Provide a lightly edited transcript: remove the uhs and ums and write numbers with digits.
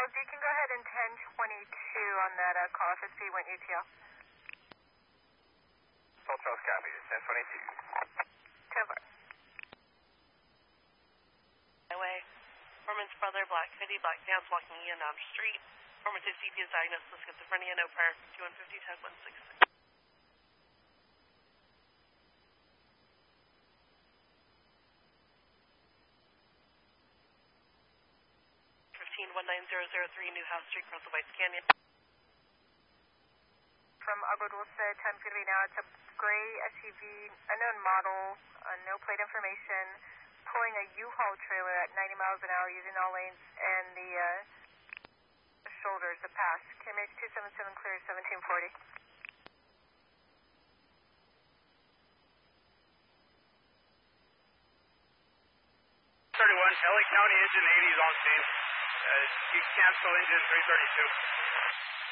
12, you can go ahead and 1022 on that call if it's went UTL. 12 Charles copy, 1022. 10-4. Highway. Foreman's brother, black hoodie, black pants, walking in down the street. Foreman 50 is diagnosed with schizophrenia, no prior, 2150, 1016. 19003 Newhouse Street, across the Whites Canyon. From Agua Dulce, 1050 now. It's a gray SUV, unknown model, no plate information, pulling a U-Haul trailer at 90 miles an hour using all lanes and the shoulders to pass. KMH 277 clear 1740. 31, LA County engine 80 is on scene. Cancel engine 332.